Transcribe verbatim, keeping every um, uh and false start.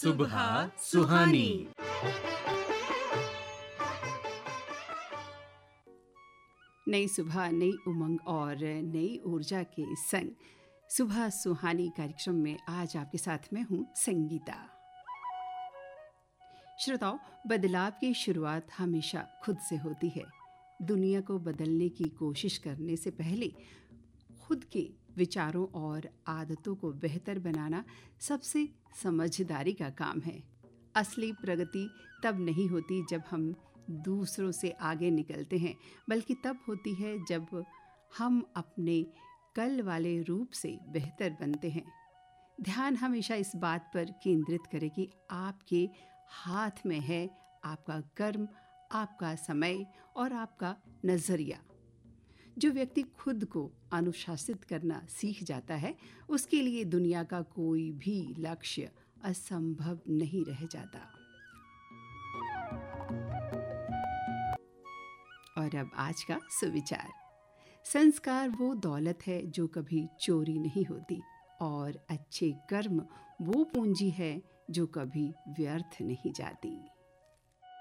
सुबह सुहानी। नई सुबह, नई उमंग और नई ऊर्जा के संग सुबह सुहानी कार्यक्रम में आज आपके साथ में हूँ संगीता। श्रोताओ, बदलाव की शुरुआत हमेशा खुद से होती है। दुनिया को बदलने की कोशिश करने से पहले खुद के विचारों और आदतों को बेहतर बनाना सबसे समझदारी का काम है। असली प्रगति तब नहीं होती जब हम दूसरों से आगे निकलते हैं, बल्कि तब होती है जब हम अपने कल वाले रूप से बेहतर बनते हैं। ध्यान हमेशा इस बात पर केंद्रित करें कि आपके हाथ में है आपका कर्म, आपका समय और आपका नजरिया। जो व्यक्ति खुद को अनुशासित करना सीख जाता है, उसके लिए दुनिया का कोई भी लक्ष्य असंभव नहीं रह जाता। और अब आज का सुविचार। संस्कार वो दौलत है जो कभी चोरी नहीं होती, और अच्छे कर्म वो पूंजी है जो कभी व्यर्थ नहीं जाती।